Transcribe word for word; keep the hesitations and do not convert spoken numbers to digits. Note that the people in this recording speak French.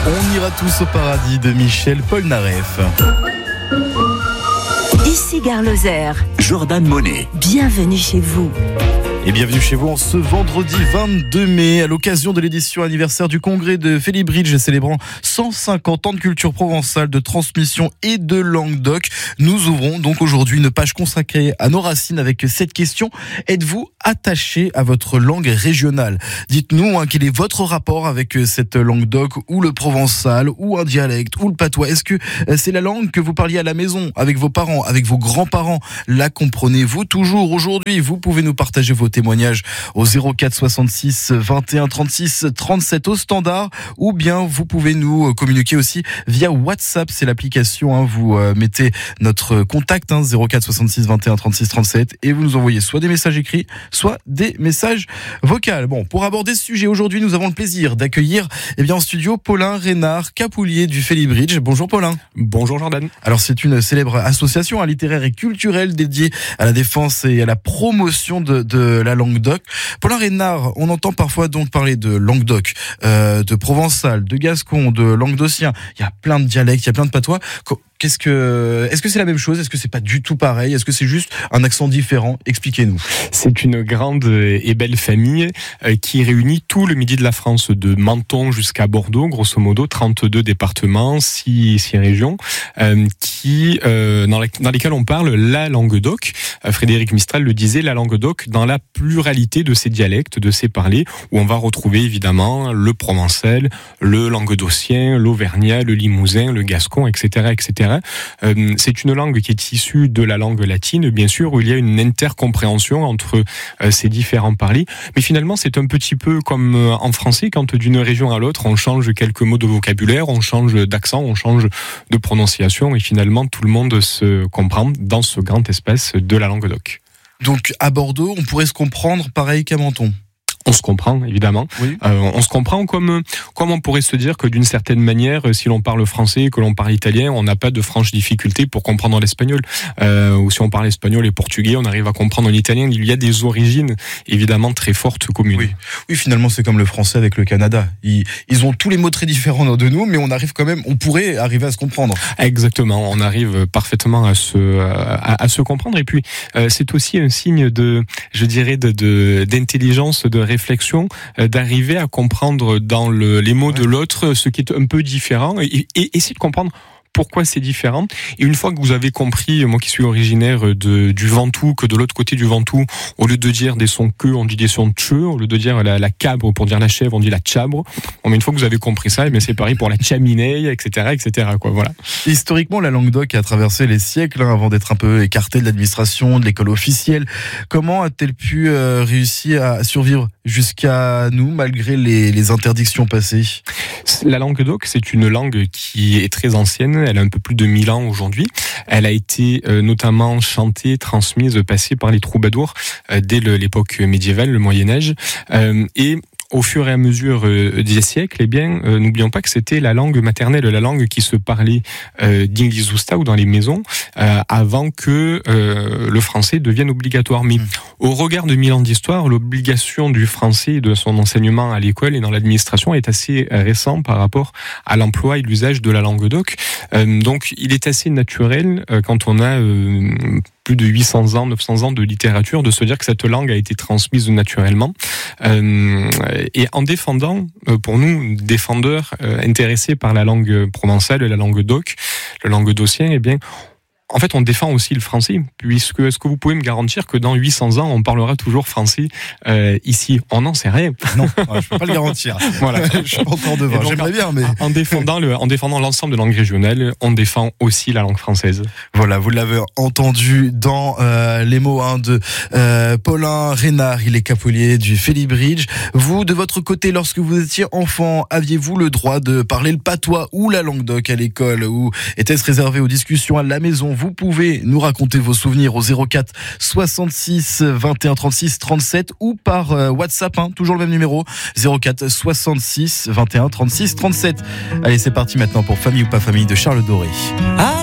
On ira tous au paradis de Michel Polnareff. Ici Gare Lozère. Jordan Monet. Bienvenue chez vous. Et bienvenue chez vous en ce vendredi vingt-deux mai, à l'occasion de l'édition anniversaire du congrès de Félibridge célébrant cent cinquante ans de culture provençale, de transmission et de Languedoc. Nous ouvrons donc aujourd'hui une page consacrée à nos racines avec cette question. Êtes-vous attaché à votre langue régionale ? Dites-nous hein, quel est votre rapport avec cette Languedoc ou le provençal ou un dialecte ou le patois. Est-ce que c'est la langue que vous parliez à la maison avec vos parents, avec vos grands-parents ? La comprenez-vous toujours aujourd'hui ? Vous pouvez nous partager vos témoignages au zéro quatre soixante-six vingt et un trente-six trente-sept au standard, ou bien vous pouvez nous communiquer aussi via WhatsApp, c'est l'application, hein, vous euh, mettez notre contact hein, zéro quatre soixante-six vingt et un trente-six trente-sept et vous nous envoyez soit des messages écrits, soit des messages vocaux. Bon, pour aborder ce sujet aujourd'hui, nous avons le plaisir d'accueillir eh bien en studio Paulin Reynard, capoulier du Félibridge. Bonjour Paulin. Bonjour Jordan. Alors c'est une célèbre association hein, littéraire et culturelle dédiée à la défense et à la promotion de, de la Languedoc. Paulin Reynard, on entend parfois donc parler de Languedoc, euh, de provençal, de gascon, de languedocien. Il y a plein de dialectes, il y a plein de patois. Qu'est-ce que, est-ce que c'est la même chose ? Est-ce que c'est pas du tout pareil ? Est-ce que c'est juste un accent différent ? Expliquez-nous. C'est une grande et belle famille qui réunit tout le midi de la France, de Menton jusqu'à Bordeaux, grosso modo, trente-deux départements, six, six régions, euh, qui, euh, dans, la, dans lesquelles on parle la Languedoc. Frédéric Mistral le disait, la Languedoc dans la pluralité de ses dialectes, de ses parlers, où on va retrouver évidemment le provençal, le languedocien, l'auvergnat, le limousin, le gascon, et cetera, et cetera. Euh, c'est une langue qui est issue de la langue latine, bien sûr, où il y a une intercompréhension entre euh, ces différents parlers. Mais finalement, c'est un petit peu comme euh, en français, quand d'une région à l'autre, on change quelques mots de vocabulaire, on change d'accent, on change de prononciation, et finalement, tout le monde se comprend dans ce grand espace de la Languedoc. Donc, à Bordeaux, on pourrait se comprendre pareil qu'à Menton. On se comprend, évidemment. Oui. Euh, on se comprend comme, comme on pourrait se dire que d'une certaine manière, si l'on parle français, que l'on parle italien, on n'a pas de franche difficulté pour comprendre l'espagnol. Euh, ou si on parle espagnol et portugais, on arrive à comprendre l'italien. Il y a des origines, évidemment, très fortes communes. Oui, oui, finalement, c'est comme le français avec le Canada. Ils, ils ont tous les mots très différents de nous, mais on arrive quand même, on pourrait arriver à se comprendre. Exactement. On arrive parfaitement à se, à, à se comprendre. Et puis, euh, c'est aussi un signe de, je dirais, de, de, d'intelligence, de réflexion, euh, d'arriver à comprendre dans le, les mots ouais. de l'autre ce qui est un peu différent et, et essayer de comprendre pourquoi c'est différent. Et une fois que vous avez compris, moi qui suis originaire de, du Ventoux, que de l'autre côté du Ventoux, au lieu de dire des sons que, on dit des sons tche, au lieu de dire la, la cabre pour dire la chèvre, on dit la tchabre. Bon, mais une fois que vous avez compris ça, eh bien c'est pareil pour la chaminée, et cetera, et cetera, quoi, voilà. Historiquement, la Languedoc a traversé les siècles, hein, avant d'être un peu écartée de l'administration, de l'école officielle. Comment a-t-elle pu euh, réussir à survivre jusqu'à nous, malgré les, les interdictions passées ? La Languedoc, c'est une langue qui est très ancienne. Elle a un peu plus de mille ans aujourd'hui. Elle a été euh, notamment chantée, transmise, passée par les troubadours euh, dès le, l'époque médiévale, le Moyen-Âge. Euh, et au fur et à mesure euh, des siècles, eh bien, euh, n'oublions pas que c'était la langue maternelle, la langue qui se parlait euh, d'Inglizusta ou dans les maisons, euh, avant que euh, le français devienne obligatoire. Mais mmh. au regard de mille ans d'histoire, l'obligation du français et de son enseignement à l'école et dans l'administration est assez récent par rapport à l'emploi et l'usage de la Languedoc. Euh, donc, il est assez naturel euh, quand on a euh, plus de huit cents ans, neuf cents ans de littérature, de se dire que cette langue a été transmise naturellement. Euh, et en défendant, pour nous, défendeurs euh, intéressés par la langue provençale, la langue doc, le languedocien, eh bien, en fait, on défend aussi le français, puisque est-ce que vous pouvez me garantir que dans huit cents ans, on parlera toujours français euh, ici ? On n'en sait rien. Non, je peux pas le garantir. Voilà, je suis pas encore devant. J'aimerais bien, mais en défendant le, en défendant l'ensemble de langues régionales, on défend aussi la langue française. Voilà, vous l'avez entendu dans euh, les mots hein, de euh, Paulin Reynard. Il est capoulier du Félibridge. Vous, de votre côté, lorsque vous étiez enfant, aviez-vous le droit de parler le patois ou la langue doc à l'école, ou était-ce réservé aux discussions à la maison ? Vous pouvez nous raconter vos souvenirs au zéro quatre soixante-six vingt et un trente-six trente-sept ou par euh, WhatsApp, hein, toujours le même numéro, zéro quatre soixante-six vingt et un trente-six trente-sept. Allez, c'est parti maintenant pour Famille ou pas famille de Charles Doré. Ah